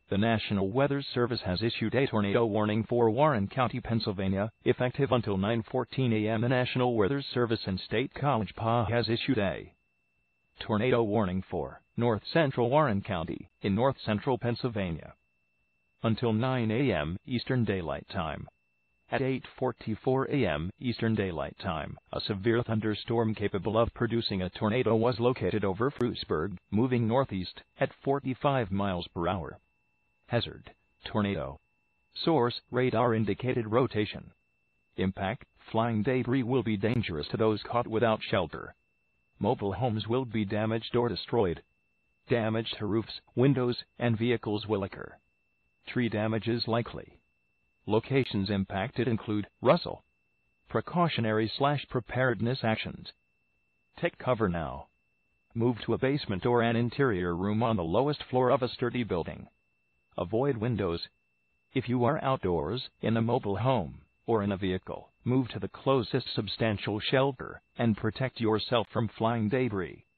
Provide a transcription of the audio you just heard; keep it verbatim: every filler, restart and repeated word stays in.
The National Weather Service has issued a tornado warning for Warren County, Pennsylvania, effective until nine fourteen a m The National Weather Service in State College Park has issued a tornado warning for north central Warren County, in north central Pennsylvania, until nine a m Eastern Daylight Time. At eight forty-four a m Eastern Daylight Time, a severe thunderstorm capable of producing a tornado was located over Frewsburg, moving northeast at forty-five miles per hour. Hazard: tornado. Source: radar indicated rotation. Impact: flying debris will be dangerous to those caught without shelter. Mobile homes will be damaged or destroyed. Damage to roofs, windows, and vehicles will occur. Tree damage is likely. Locations impacted include Russell. Precautionary slash preparedness actions. Take cover now. Move to a basement or an interior room on the lowest floor of a sturdy building. Avoid windows. If you are outdoors, in a mobile home, or in a vehicle, move to the closest substantial shelter and protect yourself from flying debris.